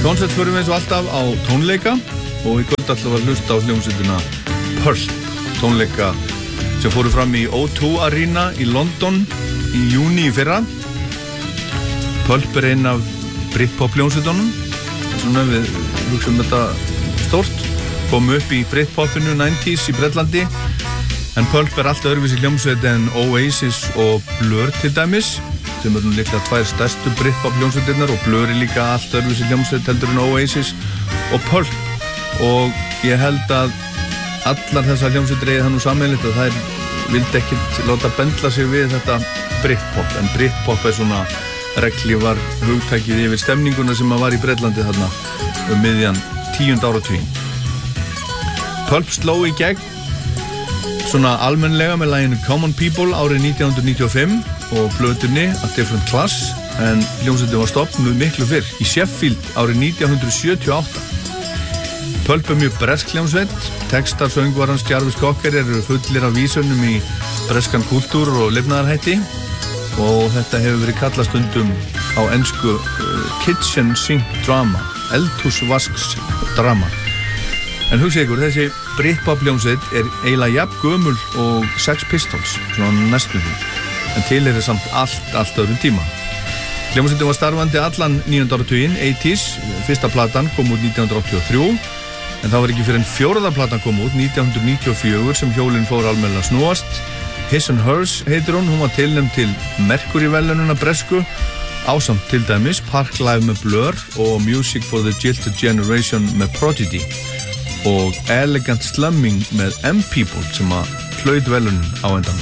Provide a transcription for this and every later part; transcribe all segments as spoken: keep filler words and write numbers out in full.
Konsert förum við eins og alltaf á tónleika og í kvöld alltaf að hlusta á hljómsveitina Pulp, tónleika sem fóru fram í O two Arena í London í júní í fyrra. Pulp er einn af Britpop hljómsveitunum, svona við hugsaum þetta stórt, kom upp í Britpopinu nineties í Bretlandi, en Pulp er alltaf öðruvísi hljómsveit en Oasis og Blur til dæmis, sem eru nú líklega tvær stærstu Britpop hljómsveitirnar, og Blur er líka allt öðruvísi hljómsveit heldur en Oasis og Pulp, og ég held að allar þessar hljómsveitir eigi það nú sameiginlegt að þær vildi ekkert láta bendla sig við þetta Britpop, en Britpop er svona reglívar hugtækið yfir stemninguna sem að var í Bretlandi þarna um miðjan tíunda áratuginn. Pulp sló í gegn svona almennlega með laginu Common People árið nítján hundruð níutíu og fimm og plötunni A Different Class, en hljómsveitin var stofnuð miklu fyrr í Sheffield árið nítján hundruð sjötíu og átta. Pulp er mjög bresk hljómsveit, textar söngvarans Jarvis Cocker eru fullir af vísunum í breskan kúltúr og lifnaðarhætti, og þetta hefur verið kallað stundum á ensku uh, kitchen sink drama, eldhúsvasks drama. En hugsið ykkur, þessi Britpop hljómsveit er eiginlega jafn gömul og Sex Pistols, svona næstum því, en til er það samt allt, allt öðrum tíma. Hljómsveitin var starfandi allan níunda áratuginn, eighties, fyrsta platan kom út nítján hundruð áttatíu og þrjú, en það var ekki fyrir en fjórða platan kom út nítján hundruð níutíu og fjögur sem hjólinn fór almennilega að snúast. His and Hers heitir hún, hún var tilnefnd til Mercury-verðlaunanna bresku, ásamt til dæmis Park Live með Blur og Music for the Jilted Generation með Prodigy, og Elegant Slumming með M-People sem að hlaut verðlaunin á endan.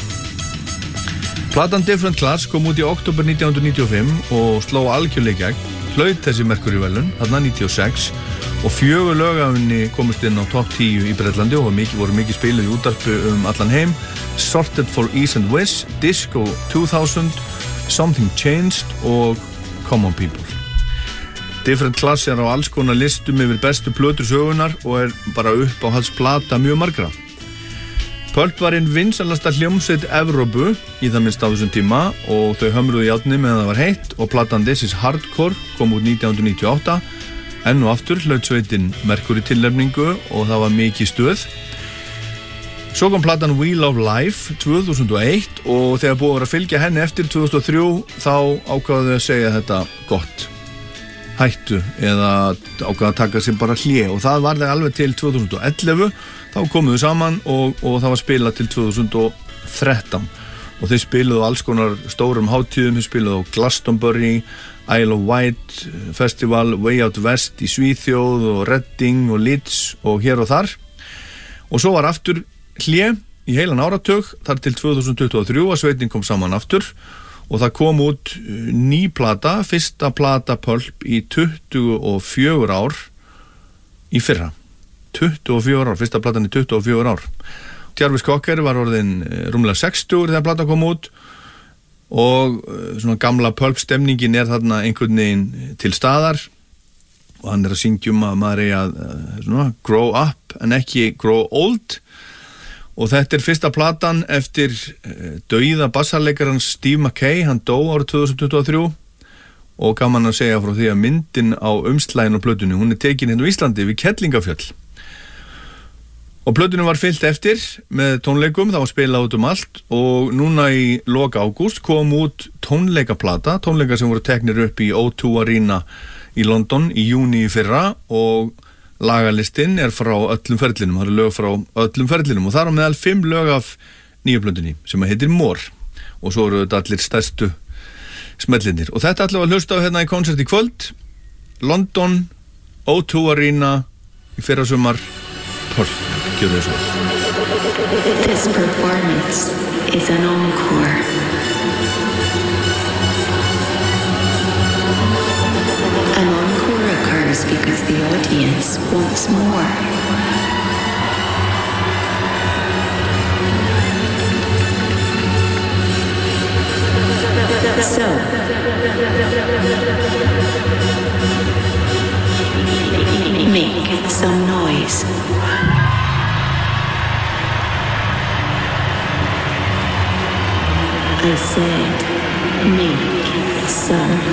Platan Different Class kom út í október nítján hundruð níutíu og fimm og sló algjörlega gegn, hlaut þessi Mercury-verðlaun þarna níutíu og sex, og fjögur lög af henni komust inn á topp tíu í Bretlandi og mikið, voru mikið spiluð í útvarpi um allan heim. Sorted for Ease and Wish, Disco two thousand, Something Changed og Common People. Different Class er á alls konar listum yfir bestu plötur sögunar og er bara upp á hans plata mjög margra. Pulp var einn vinsælasta hljómsveit Evrópu í það minnst á þessum tíma og þau hömruðu járni meðan það var heitt, og platan This is Hardcore kom út nítján hundruð níutíu og átta. Enn og aftur hlaut sveitin Mercury tilnefningu og það var mikið stuð. Svo kom platan We Love Life tvö þúsund og eitt og þegar búið var að fylgja henni eftir tvö þúsund og þrjú þá ákváðu þau að segja þetta gott, hættu, eða ákváðu að taka sér bara hlé, og það var það alveg til tvö þúsund og ellefu, þá komuðu saman og, og það var spilað til tvö þúsund og þrettán, og þeir spiluðu alls konar stórum hátíðum, þeir spiluðu á Glastonbury, Isle of Wight Festival, Way Out West í Svíþjóð og Reading og Leeds og hér og þar, og svo var aftur hlé í heilan áratug þar til tvö þúsund tuttugu og þrjú að sveitin kom saman aftur og það kom út ný plata, fyrsta plata Pulp í tuttugu og fjögur ár í fyrra. tuttugu og fjögur ár, fyrsta platan í tuttugu og fjögur ár. Jarvis Cocker var orðin rúmlega sextugur þegar platan kom út og svona gamla Pulp stemningin er þarna einhvern veginn til staðar og hann er að syngja um að maður er að svona, grow up en ekki grow old. Og þetta er fyrsta platan eftir dauða bassarleikarans Steve McKay, hann dó árið tvö þúsund tuttugu og þrjú og gaman að segja frá því að myndin á umslaginu og plötunni, hún er tekin hérna á Íslandi við Kerlingafjöll. Og plötunni var fyllt eftir með tónleikum, það var spilað út um allt og núna í loka ágúst kom út tónleikaplata, tónleikar sem voru teknir upp í O two Arena í London í júní í fyrra og lagalistinn er frá öllum ferlinum, það eru lög frá öllum ferlinum og það er á meðal fimm lög af nýju plötunni sem heitir More og svo eru þetta allir stærstu smellinir og þetta ætlum við að hlusta á hérna í konsert í kvöld, London, O two Arena í fyrra sumar, Pulp, gjörðu þessu. This performance is an encore. An encore occurs because the audience wants more. So, make some noise. I said, make some